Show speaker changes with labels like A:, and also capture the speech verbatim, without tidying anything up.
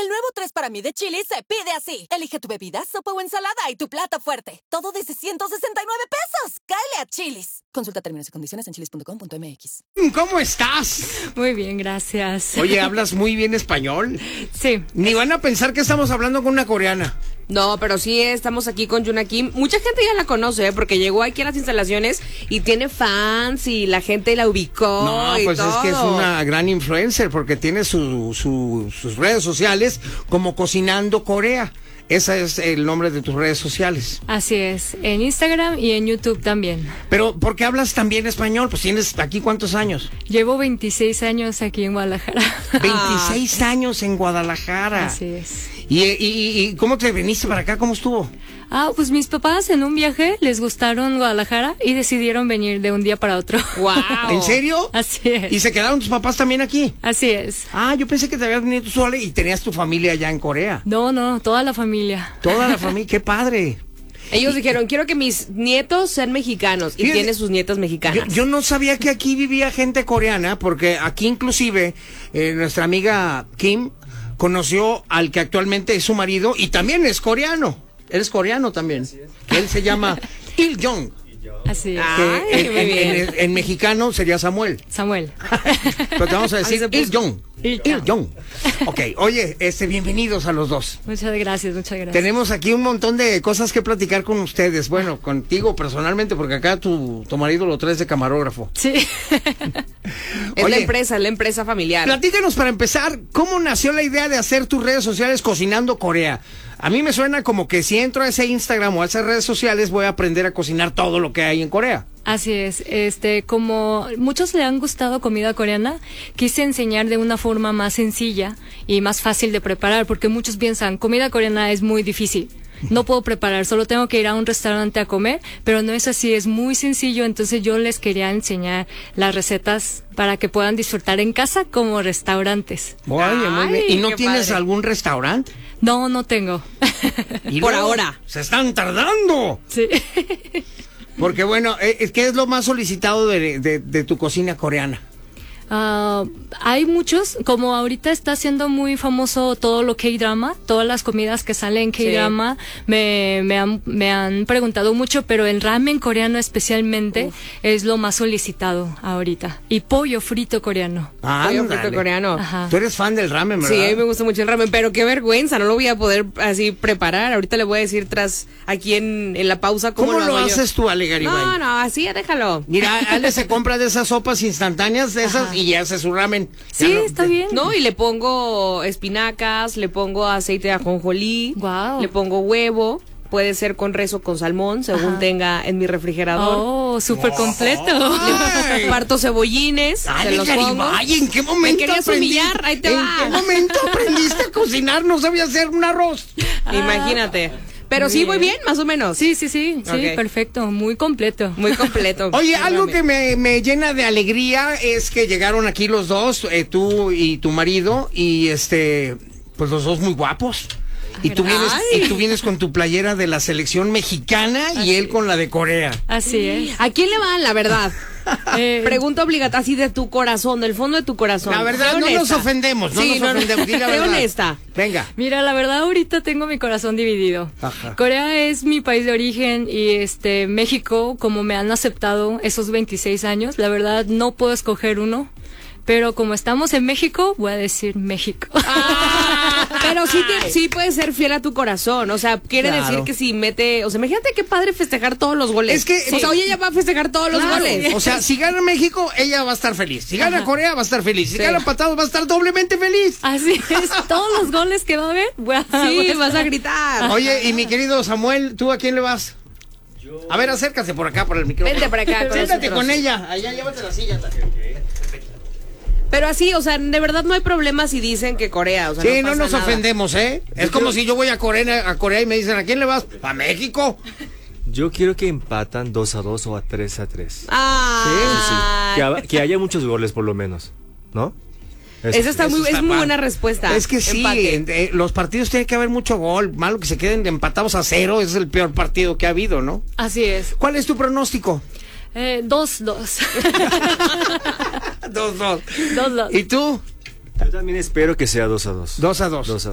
A: El nuevo tres para mí de Chili's se pide así. Elige tu bebida, sopa o ensalada y tu plato fuerte. Todo desde ciento sesenta y nueve pesos. ¡Cáele a Chili's! Consulta términos y condiciones en chilis punto com punto m x.
B: ¿Cómo estás?
C: Muy bien, gracias.
B: Oye, ¿hablas muy bien español?
C: Sí.
B: Ni van a pensar que estamos hablando con una coreana.
D: No, pero sí estamos aquí con Yuna Kim. Mucha gente ya la conoce, ¿eh? Porque llegó aquí a las instalaciones y tiene fans y la gente la ubicó.
B: No,
D: y
B: pues
D: todo.
B: es que es una gran influencer porque tiene su, su, sus redes sociales como Cocinando Corea. Ese es el nombre de tus redes sociales.
C: Así es, en Instagram y en YouTube también.
B: Pero, ¿por qué hablas tan bien español? Pues tienes aquí ¿cuántos años?
C: Llevo veintiséis años aquí en Guadalajara.
B: veintiséis años en Guadalajara.
C: Así es.
B: ¿Y, y, y cómo te viniste para acá? ¿Cómo estuvo?
C: Ah, pues mis papás en un viaje les gustaron Guadalajara y decidieron venir de un día para otro.
D: ¡Wow!
B: ¿En serio?
C: Así es.
B: ¿Y se quedaron tus papás también aquí?
C: Así es.
B: Ah, yo pensé que te habías venido tú sola y tenías tu familia allá en Corea.
C: No, no, toda la familia.
B: Toda la familia, qué padre.
D: Ellos dijeron, quiero que mis nietos sean mexicanos. Y
B: Fíjate,
D: tiene sus nietas mexicanas.
B: Yo, yo no sabía que aquí vivía gente coreana, porque aquí inclusive eh, nuestra amiga Kim conoció al que actualmente es su marido y también es coreano. Él es coreano también. Que él se llama Il Jong.
C: Así es.
B: Que
D: Ay,
B: en,
D: muy
B: en-
D: bien.
B: en- en mexicano sería Samuel.
C: Samuel.
B: Pero te vamos a decir
D: Ahí se
B: Il
D: puso.
B: Jong.
C: Il
B: Il Jong. Ok, oye, este, bienvenidos a los dos.
C: Muchas gracias, muchas gracias.
B: Tenemos aquí un montón de cosas que platicar con ustedes. Bueno, contigo personalmente, porque acá tu, tu marido lo traes de camarógrafo.
C: Sí.
D: Es
B: Oye,
D: la empresa, es la empresa familiar.
B: Platícanos para empezar, ¿cómo nació la idea de hacer tus redes sociales Cocinando Corea? A mí me suena como que si entro a ese Instagram o a esas redes sociales voy a aprender a cocinar todo lo que hay en Corea.
C: Así es, este, como muchos le han gustado comida coreana, quise enseñar de una forma más sencilla y más fácil de preparar, porque muchos piensan, comida coreana es muy difícil. No puedo preparar, solo tengo que ir a un restaurante a comer, pero no es así, es muy sencillo, entonces yo les quería enseñar las recetas para que puedan disfrutar en casa como restaurantes.
B: Oye, muy bien.
D: Ay,
B: ¿Y no
D: qué
B: tienes
D: padre.
B: algún restaurante?
C: No, no tengo.
B: Y
D: Por
B: luego,
D: ahora.
B: Se están tardando.
C: Sí.
B: Porque bueno, eh, ¿qué es lo más solicitado de, de, de tu cocina coreana?
C: Ah, hay muchos, como ahorita está siendo muy famoso todo lo K-drama, todas las comidas que salen K-drama, me, me, han, me han preguntado mucho, pero el ramen coreano especialmente Uf. es lo más solicitado ahorita. Y pollo frito coreano.
B: Ah,
D: Pollo frito coreano.
C: Ajá.
B: Tú eres fan del ramen, ¿verdad?
D: Sí, a mí me gusta mucho el ramen, pero qué vergüenza, no lo voy a poder así preparar. Ahorita le voy a decir tras aquí en, en la pausa cómo,
B: ¿Cómo lo
D: hago yo.
B: haces tú, Ale Garibay?
D: No, no, así déjalo.
B: Mira, Ale se compra de esas sopas instantáneas de esas
C: Ajá.
B: y hace su ramen.
C: Sí,
B: Ya no-
C: está bien.
D: No, y le pongo espinacas, le pongo aceite de ajonjolí,
C: Guau.
D: le pongo huevo, puede ser con res o con salmón, según
C: Ajá.
D: tenga en mi refrigerador.
C: Oh, súper completo.
B: Ay.
D: Parto cebollines,
B: Ale
D: se los pongo.
B: Garibay, ¿en qué momento
D: Me querías
B: aprendí-
D: humillar, ahí te
B: ¿En
D: va.
B: qué momento aprendiste a cocinar? No sabía hacer un arroz.
D: Imagínate. Pero
C: Muy
D: sí, muy
C: bien.
D: bien, más o menos.
C: Sí, sí, sí, sí,
D: Ok.
C: perfecto, muy completo.
D: Muy completo.
B: Oye,
D: El
B: algo
D: ramen.
B: que me, me llena de alegría es que llegaron aquí los dos, eh, tú y tu marido, y este, pues los dos muy guapos. Y tú, vienes,
D: Ay.
B: y tú vienes con tu playera de la selección mexicana y él con la de Corea.
C: Así es.
D: ¿A quién le van, la verdad?
C: Eh,
D: Pregunta obligatoria, así de tu corazón, del fondo de tu corazón.
B: La verdad,
D: Sé
B: no nos
D: honesta.
B: ofendemos, no
D: Sí,
B: nos
D: no, no.
B: ofendemos. Di la
D: Sé
B: verdad.
D: honesta.
B: Venga.
C: Mira, la verdad ahorita tengo mi corazón dividido.
B: Ajá.
C: Corea es mi país de origen y este México, como me han aceptado esos veintiséis años, la verdad no puedo escoger uno. Pero como estamos en México, voy a decir México.
D: Ah, pero sí, te, sí puedes ser fiel a tu corazón. O sea, quiere
B: Claro.
D: decir que si mete. O sea, imagínate qué padre festejar todos los goles.
B: Es que-
D: O sea, oye, ella va a festejar todos los
B: Claro.
D: goles.
B: O sea, si gana México, ella va a estar feliz. Si gana
C: Ajá.
B: Corea, va a estar feliz. Si
D: Sí.
B: gana empatado, va a estar doblemente feliz.
C: Así es, todos los goles que va a haber, voy a, voy
D: Sí,
C: a
D: vas a
C: estar-
D: gritar.
B: Oye, y mi querido Samuel, ¿tú a quién le vas? A ver, acércate por acá, por el micrófono.
D: Vente para acá con
B: Siéntate
D: nosotros.
B: con ella. Allá, llévate la silla.
D: Pero así, o sea, de verdad no hay problema si dicen que Corea. O sea,
B: Sí, no,
D: pasa
B: nos
D: nada.
B: ofendemos, ¿eh? Es como si yo voy a Corea, a Corea y me dicen, ¿a quién le vas? ¿A México?
E: Yo quiero que empatan dos a dos o a tres a tres.
D: Ah,
E: Que, ha- que haya muchos goles por lo menos, ¿no? Eso
D: esa está
B: Eso
D: muy,
B: está
D: es muy
B: padre.
D: buena respuesta.
B: Es que sí,
D: Empate.
B: en- eh, los partidos tienen que haber mucho gol. Malo que se queden empatados a cero, es el peor partido que ha habido, ¿no?
C: Así es.
B: ¿Cuál es tu pronóstico?
C: Eh, dos, dos.
B: Dos, dos.
C: Dos, dos.
B: ¿Y tú?
E: Yo también espero que sea dos a dos.
B: Dos a dos.
E: Dos a